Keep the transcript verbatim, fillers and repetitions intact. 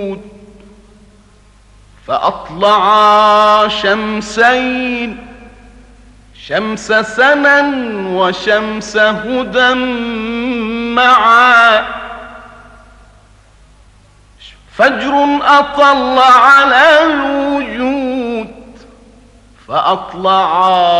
فأطلعا شمسين شمس سنا وشمس هدى معا فجر أطل على الوجود فأطلعا